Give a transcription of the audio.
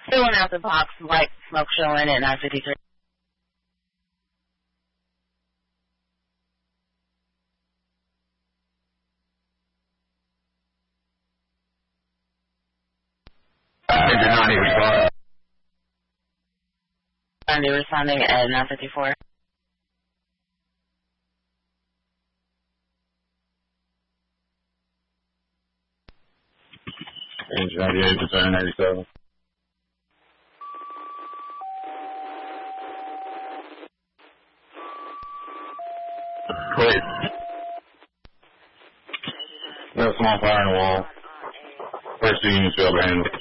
Filling out the box, white smoke showing at 953. Engine 90 responding. 90 responding at 954. Engine 98, return 87. Wait. We have small fire in the wall. First units failed to handle.